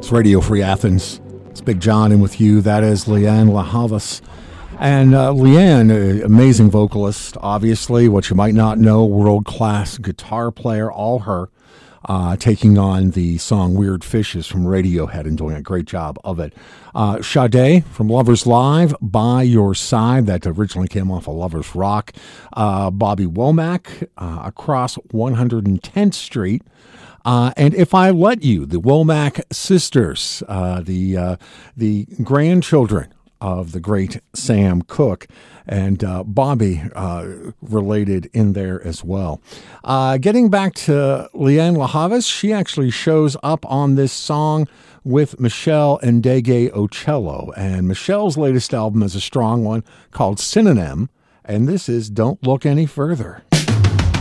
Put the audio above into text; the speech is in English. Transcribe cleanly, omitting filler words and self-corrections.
It's Radio Free Athens. It's Big John in with you. That is Lianne La Havas. And Lianne, amazing vocalist, obviously. What you might not know, world-class guitar player, all her, taking on the song Weird Fishes from Radiohead and doing a great job of it. Sade from Lovers Live, By Your Side, that originally came off of Lovers Rock. Bobby Womack, Across 110th Street. And If I Let You, the Womack sisters, the grandchildren of the great Sam Cooke, and Bobby related in there as well. Getting back to Lianne La Havas, she actually shows up on this song with Michelle Ndege Ocello, and Michelle's latest album is a strong one called Synonym, and this is Don't Look Any Further.